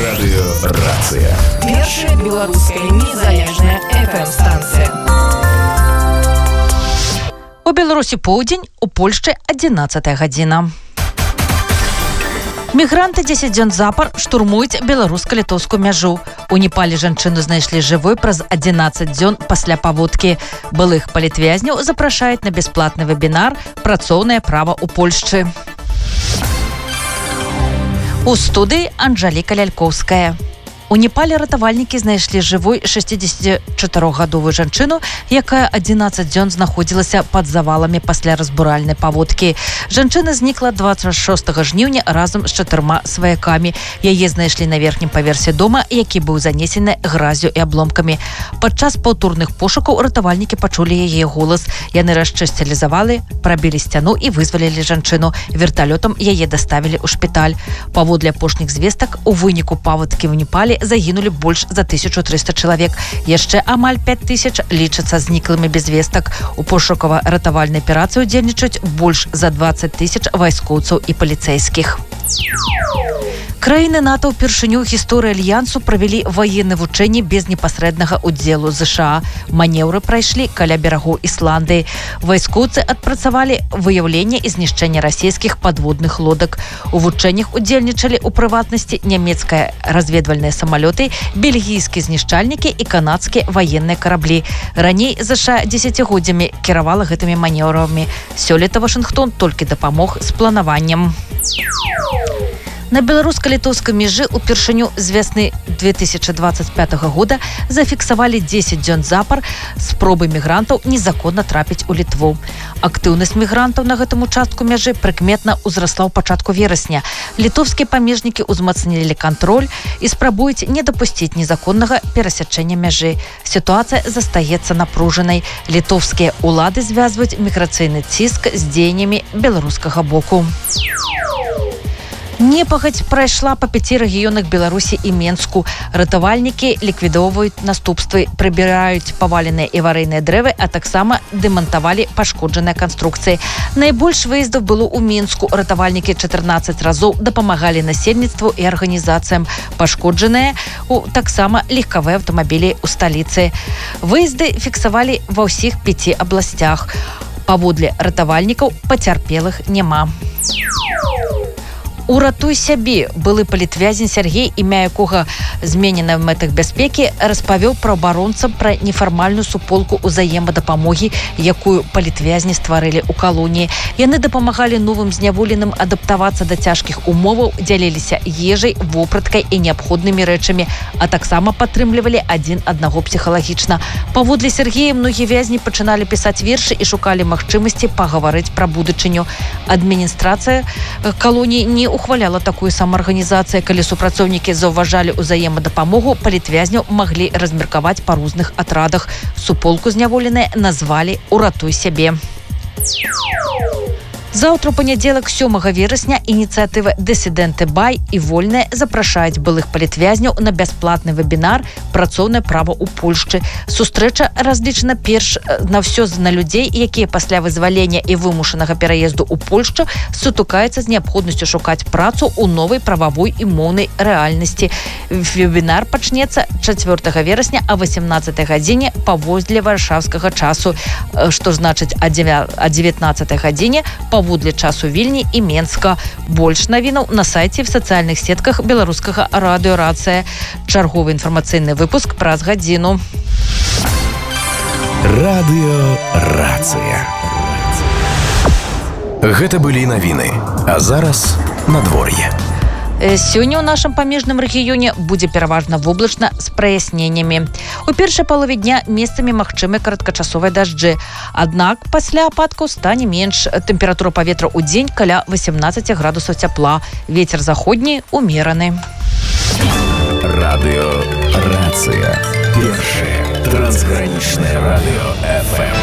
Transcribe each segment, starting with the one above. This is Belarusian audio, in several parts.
Радыёрацыя. Першая беларуская незалежная FM-станцыя. У Беларусі поўдзень, у Польшчы 11 гадзіна. Мігранты 10 дзён запар штурмуюць беларуска-літоўскую мяжу. У Непале жанчыну знайшлі жывой праз 11 дзён пасля паводкі. Былых палітвязняў запрашаюць на бясплатны вебінар «Працоўнае права ў Польшчы». У студыі Анжаліка Лялькоўская. У Непале ратавальнікі знайшлі жывой 64-гадовую жанчыну, якая 11 дзён знаходзілася пад заваламі пасля разбуральнай паводкі. Жанчына знікла 26 жніўня разам з 4 сваякамі. Яе знайшлі на верхнім паверсе дома, які быў занесены гразю і абломкамі. Падчас паўторных пошукаў ратавальнікі пачулі яе голас. Яны расчысцілі завалы, прабілі сцяну і вызвалілі жанчыну. Верталётам яе даставілі ў шпіталь. Паводле апошніх звестак, у выніку паводкі ў Непале загінулі больш за 1300 чалавек. Яшчэ амаль 5000 лічацца зніклымі без вестак. У пошукава-ратавальнай аперацыі удзельнічаюць больш за 20 000 вайскоўцаў і паліцэйскіх. Краіны НАТО ўпершыню ў гісторыі альянсу правялі ваенныя вучэнні без непасрэднага ўдзелу ЗША. Манеўры прайшлі каля берагоў Ісландыі. Вайскоўцы адпрацавалі выяўленне і знішчэнне расійскіх падводных лодак. У вучэннях удзельнічалі ў прыватнасці нямецкія разведвальныя самалёты, бельгійскія знішчальнікі і канадскія ваенныя караблі. Раней ЗША дзесяцігоддзямі кіравала гэтымі манеўрамі. Сёлета Вашынгтон толькі дапамог з планаваннем. На беларуска-літоўскай мяжы ўпершыню з вясны 2025 года зафіксавалі 10 дзён запар спробы мігрантаў незаконна трапіць у Літву. Актыўнасць мігрантаў на гэтым участку мяжы прыкметна ўзрасла ў пачатку верасня. Літоўскія памежнікі ўзмацнілі кантроль і спрабуюць не дапусціць незаконнага перасячэння мяжы. Сітуацыя застаецца напружанай. Літоўскія ўлады звязваюць міграцыйны ціск з дзеяннямі беларускага боку. Непагадзь прайшла па 5 рэгіёнах Беларусі і Менску. Ратавальнікі ліквідоўваюць наступствы, прыбіраюць паваленыя і аварыйныя дрэвы, а таксама дэмантавалі пашкоджаныя канструкцыі. Найбольш выездаў было ў Мінску. Ратавальнікі 14 разоў дапамагалі насельніцтву і арганізацыям. Пашкоджаныя таксама легкавыя аўтамабілі ў сталіцы. Выезды фіксавалі ва ўсіх 5 абласцях. Паводле ратавальнікаў пацярпелых няма. «Уратуй сябе» былы палітвязень Сергей, імя якога зменена в мэтах бяспекі, распавёў праваабаронцам пра нефармальную суполку ўзаемадапамогі, якую палітвязні стварылі ў калоніі. Яны дапамагалі новым зняволеным адаптавацца да цяжкіх умоваў, дзяліліся ежай, вопраткай і неабходнымі рэчамі, а таксама падтрымлівалі адзін аднаго псіхалагічна. Паводле Сергея, многія вязні пачыналі пісаць вершы і шукалі магчымасці пагаварыць пра будучыню. Адміністрацыя калоніі не ухваляла такую самаарганізацыю. Калі супрацоўнікі заўважалі ўзаемадапамогу, палітвязняў маглі размеркаваць па розных атрадах. Суполку зняволеныя назвалі «Уратуй сябе». Заўтра, у панядзелак, 7 верасня, ініцыятыва «Дысідэнты Бай» і «Вольныя» запрашаюць былых палітвязняў на бясплатны вебінар «Працоўнае права ў Польшчы». Сустрэча разлічана перш на ўсё на людзей, якія пасля вызвалення і вымушанага пераезду ў Польшчу сутыкаюцца з неабходнасцю шукаць працу ў новай прававой і моўнай рэальнасці. Вебінар пачнецца 4 верасня о 18 гадзіне паводле варшаўскага часу, што значыць о 19 гадзіне паводле часу Вільні і Менска. Больш навінаў на сайце і в сацыяльных сетках беларускага радыёрацыя. Чарговы інфармацыйны выпуск праз гадзіну. Радыёрацыя. Гэта былі навіны. А зараз надвор'е. Сёння ў нашым памежным рэгіёне будзе пераважна воблачна з праясненнямі. У першай палове дня месцамі магчымы кароткачасовыя дажджы. Аднак пасля ападкаў стане менш. Тэмпература паветра ў дзень каля 18 градусаў цяпла. Вецер заходні умераны. Радыёрацыя. Першае трансгранічнае радыё FM.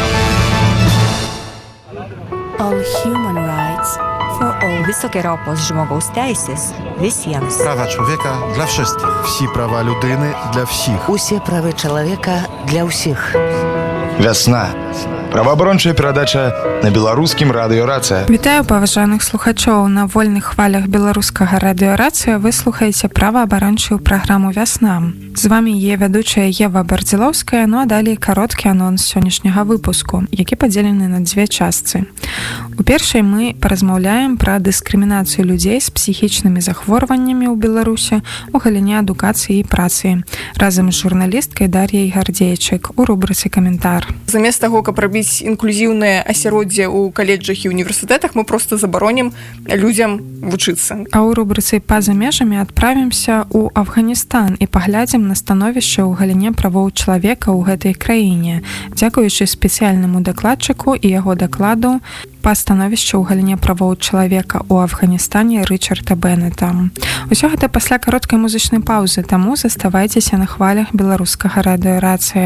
All human rights for all. Wysokie ropos żmogaus teises visiems. Права чоловіка для wszystkich. Всі права людини для всіх. Усі прави чоловіка для всіх. Весна. Праваабарончая перадача на беларускім радыёрацыя. Вітаю паважаных слухачоў. На вольных хвалях беларускага радыёрацыя вы слухаеце праваабарончую праграму «Вясна». З вами яе вядучая Ева Бардзілоўская, ну а далей кароткі анонс сённяшняга выпуску, які падзелены на дзве частцы. У першай мы паразмаўляем пра дыскрымінацыю людзей з псіхічнымі захворваннямі ў Беларусі у галіне адукацыі і працы. Разам з журналісткай Дар'яй Гардзейчык у рубрыцы «Каментар». Замест таго, каб рабіць інклюзіўнае асяроддзе ў каледжах і універсітэтах, мы проста забаронім людзям вучыцца. А ў рубрыцы «Па-за межамі» адправімся ў Афганістан і паглядзім на становішча ў галіне правоў чалавека ў гэтай краіне, дзякуючы спецыяльнаму дакладчыку і яго дакладу па становішчу ў галіне правоў чалавека ў Афганістане Рычарда Беннета. Усё гэта пасля кароткай музычнай паўзы, таму заставайцеся на хвалях беларускага радыёрацыі.